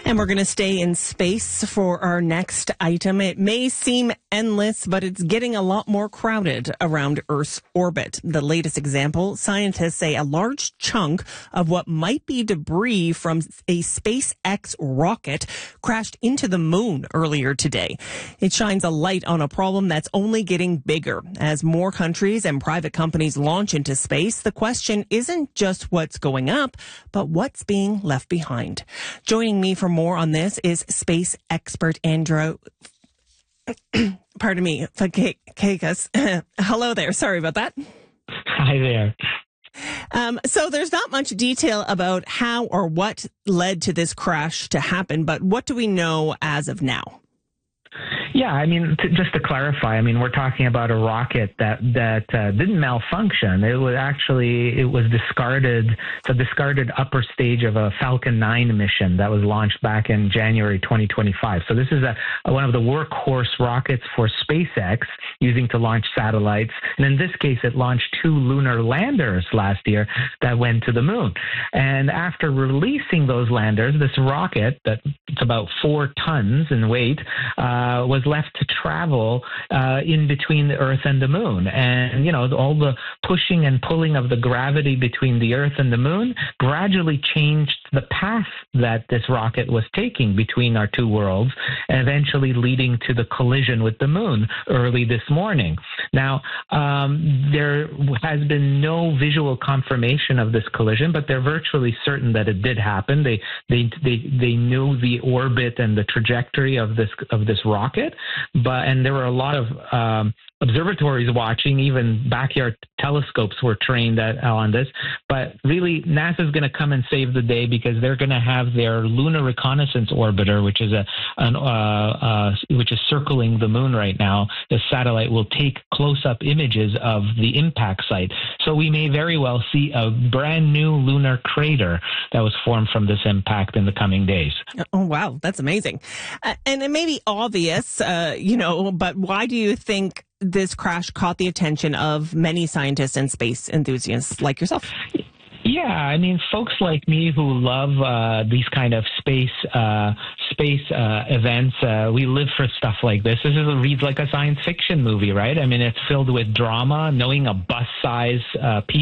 And we're going to stay in space for our next item. It may seem endless, but it's getting a lot more crowded around Earth's orbit. The latest example, scientists say a large chunk of what might be debris from a SpaceX rocket crashed into the moon earlier today. It shines a light on a problem that's only getting bigger. As more countries and private companies launch into space, the question isn't just what's going up, but what's being left behind. Joining me for more on this is space expert Andrew Fagekas. Hello there. Sorry about that. Hi there. So there's not much detail about how or what led to this crash to happen, but what do we know as of now? Yeah, I mean, just to clarify, I mean, we're talking about a rocket that didn't malfunction. It was discarded. It's a discarded upper stage of a Falcon 9 mission that was launched back in January 2025. So this is one of the workhorse rockets for SpaceX using to launch satellites. And in this case, it launched 2 lunar landers last year that went to the moon. And after releasing those landers, this rocket that's about 4 tons in weight was left to travel in between the Earth and the moon. And, you know, all the pushing and pulling of the gravity between the Earth and the moon gradually changed the path that this rocket was taking between our two worlds, and eventually leading to the collision with the moon early this morning. Now, there has been no visual confirmation of this collision, but they're virtually certain that it did happen. They knew the orbit and the trajectory of this rocket, and there were a lot of observatories watching. Even backyard telescopes were trained on this. But really, NASA is going to come and save the day because they're going to have their Lunar Reconnaissance Orbiter, which is which is circling the moon right now. The satellite will take close-up images of the impact site. So we may very well see a brand new lunar crater that was formed from this impact in the coming days. Oh, wow. That's amazing. And it may be obvious, but why do you think this crash caught the attention of many scientists and space enthusiasts like yourself? Yeah, I mean, folks like me who love these kind of space events, we live for stuff like this. This reads like a science fiction movie, right? I mean, it's filled with drama, knowing a bus-size piece